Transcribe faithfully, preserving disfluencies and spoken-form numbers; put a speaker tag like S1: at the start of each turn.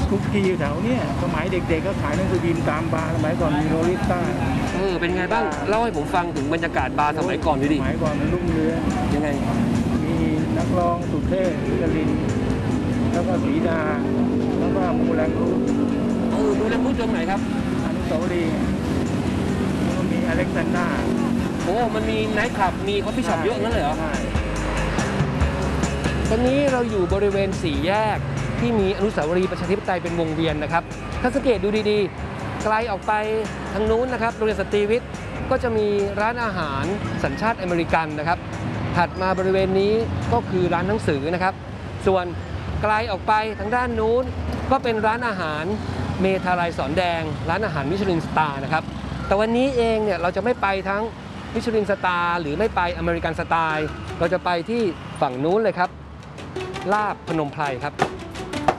S1: คุกกี้อยู่แถวเนี้ยสมัยเด็กๆก็ขายหนังสือพิมพ์ตามบาร์สมัยก่อนมีโรลิต้า
S2: เออเป็นไงบ้างเล่าให้ผมฟังถึงบรรยากาศบาร์สมัยก่อนดูดิ
S1: สมัยก่อนมันรุ่งเรือง
S2: ยังไง
S1: มีนักร้องสุเทพวิกลินแล้วก็ศรีดาแล้วก็มูแลงรูท
S2: เออมูแลงรูทตรงไหนครับ
S1: อนุสาวรีย์แล้วก็มีอเล็กซานดรา
S2: โอ้มันมีไนท์คลับมีคอฟฟี่ช็อปเยอะงั้นเลยเหรอ
S1: ใช่
S2: ตอนนี้เราอยู่บริเวณสี่แยกที่มีอนุสาวรีย์ประชาธิปไตยเป็นวงเวียนนะครับถ้าสังเกตดูดีๆไกลออกไปทางนู้นนะครับโรงเรียนสตรีวิทย์ก็จะมีร้านอาหารสัญชาติอเมริกันนะครับถัดมาบริเวณนี้ก็คือร้านหนังสือนะครับส่วนไกลออกไปทางด้านนู้นก็เป็นร้านอาหารเมทาลัยสอนแดงร้านอาหารมิชลินสตาร์นะครับแต่วันนี้เองเนี่ยเราจะไม่ไปทั้งมิชลินสตาร์หรือไม่ไปอเมริกันสไตล์เราจะไปที่ฝั่งนู้นเลยครับลาบพนมไพรครับ